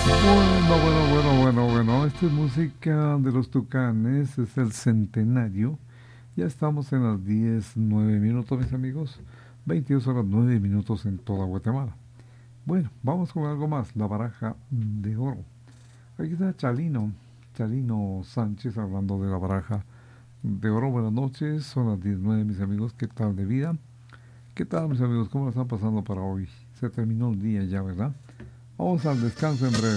Bueno. Esta es música de los Tucanes, es el centenario. Ya estamos en las 10:09, mis amigos. 22 horas 9 minutos en toda Guatemala. Bueno, vamos con algo más, la baraja de oro. Aquí está Chalino Sánchez hablando de la baraja de oro. Buenas noches, son las 19, mis amigos. ¿Qué tal de vida? ¿Qué tal, mis amigos? ¿Cómo la están pasando para hoy? Se terminó el día ya, ¿verdad? Vamos al descanso en breve.